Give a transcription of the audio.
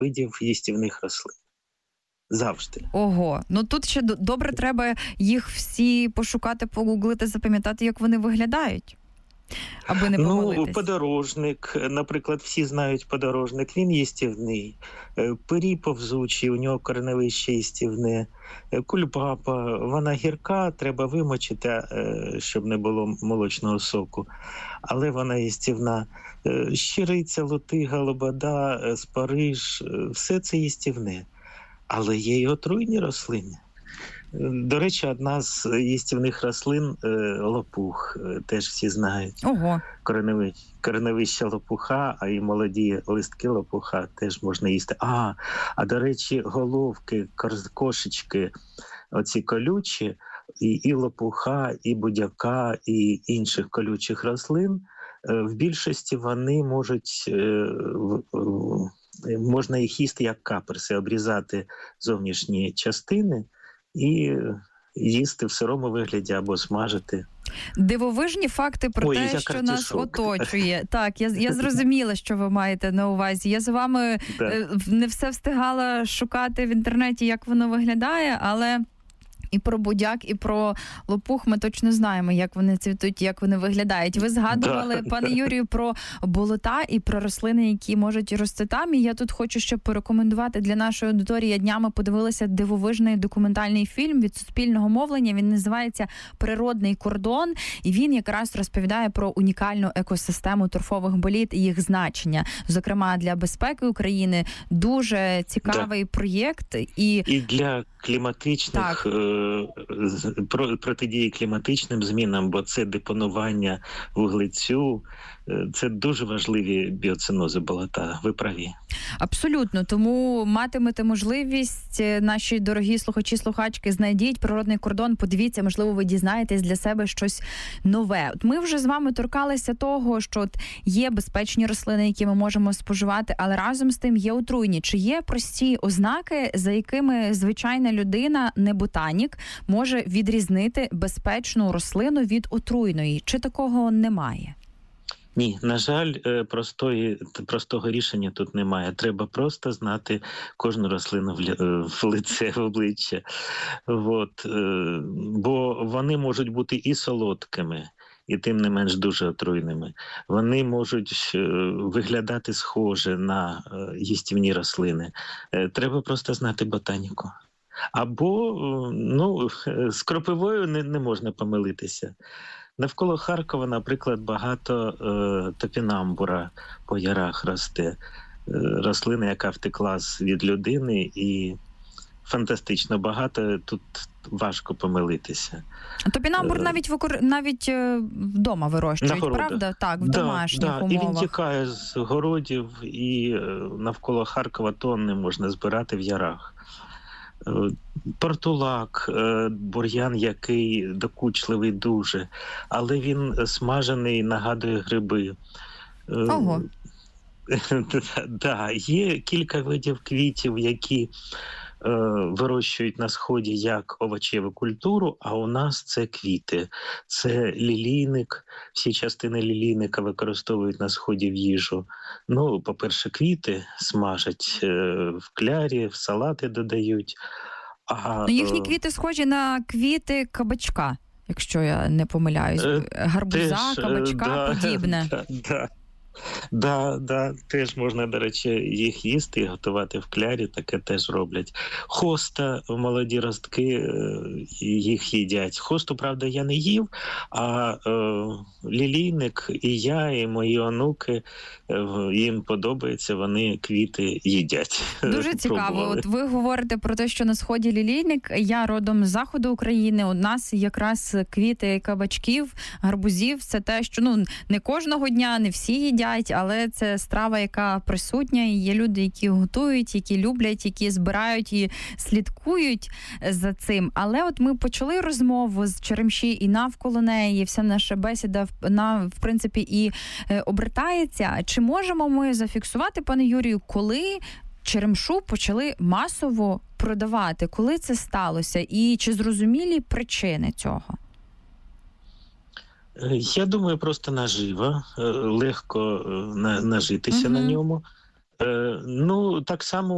видів їстівних рослин. Завжди. Ого, ну тут ще добре треба їх всі пошукати, погуглити, запам'ятати, як вони виглядають, аби не помилитись. Ну, подорожник, наприклад, всі знають подорожник, він їстівний. Пирій повзучий, у нього кореневище їстівне. Кульбаба, вона гірка, треба вимочити, щоб не було молочного соку. Але вона їстівна. Щириця, лутига, лобода, спариж, все це їстівне. Але є й отруйні рослини. До речі, одна з їстівних рослин – лопух, теж всі знають. Ого. Кореневище лопуха, а і молоді листки лопуха теж можна їсти. А до речі, головки, кошечки, оці колючі, і лопуха, і будяка, і інших колючих рослин, в більшості вони можна їх їсти як каперси, обрізати зовнішні частини і їсти в сирому вигляді або смажити. Дивовижні факти про те, що нас оточує. Так, я зрозуміла, що ви маєте на увазі. Я з вами не все встигала шукати в інтернеті, як воно виглядає, але і про будяк, і про лопух ми точно знаємо, як вони цвітуть, як вони виглядають. Ви згадували, пане Юрію, про болота і про рослини, які можуть рости там. І я тут хочу, щоб порекомендувати для нашої аудиторії. Я днями подивилася дивовижний документальний фільм від Суспільного мовлення. Він називається «Природний кордон». І він якраз розповідає про унікальну екосистему торфових боліт і їх значення. Зокрема, для безпеки України дуже цікавий проєкт. І для кліматичних протидії кліматичним змінам, бо це депонування вуглецю, це дуже важливі біоцинози болота. Ви праві. Абсолютно. Тому матимете можливість, наші дорогі слухачі-слухачки, знайдіть природний кордон, подивіться, можливо, ви дізнаєтесь для себе щось нове. От ми вже з вами торкалися того, що є безпечні рослини, які ми можемо споживати, але разом з тим є отруйні. Чи є прості ознаки, за якими звичайна людина, не ботанік, може відрізнити безпечну рослину від отруйної? Чи такого немає? Ні, на жаль, простого рішення тут немає. Треба просто знати кожну рослину в лице, в обличчя. Бо вони можуть бути і солодкими, і тим не менш дуже отруйними. Вони можуть виглядати схоже на їстівні рослини. Треба просто знати ботаніку. Або, з кропивою не можна помилитися. Навколо Харкова, наприклад, багато топінамбура по ярах росте. Рослина, яка втекла від людини, і фантастично багато, тут важко помилитися. Топінамбур навіть вдома вирощують, правда? Так, в домашніх умовах. І він тікає з городів, і навколо Харкова тонни можна збирати в ярах. Портулак, бур'ян, який докучливий дуже, але він смажений, нагадує гриби. Ого. Є кілька видів квітів, які вирощують на Сході як овочеву культуру, а у нас це квіти. Це лілійник, всі частини лілійника використовують на Сході в їжу. По-перше, квіти смажать в клярі, в салати додають. Їхні квіти схожі на квіти кабачка, якщо я не помиляюсь. Гарбуза, кабачка, подібне. Теж можна, до речі, їх їсти і готувати в клярі, таке теж роблять. Хоста, молоді ростки, їх їдять. Хосту, правда, я не їв, а лілійник і я, і мої онуки, їм подобається, вони квіти їдять. Дуже цікаво. От ви говорите про те, що на Сході лілійник. Я родом з заходу України. У нас якраз квіти кабачків, гарбузів. Це те, що не кожного дня, не всі їдять, але це страва, яка присутня. І є люди, які готують, які люблять, які збирають і слідкують за цим. Але от ми почали розмову з черемші і навколо неї, вся наша бесіда, в принципі, і обертається. Чи можемо ми зафіксувати, пане Юрію, коли черемшу почали масово продавати? Коли це сталося? І чи зрозумілі причини цього? Я думаю, просто наживо. Легко нажитися на ньому. Так само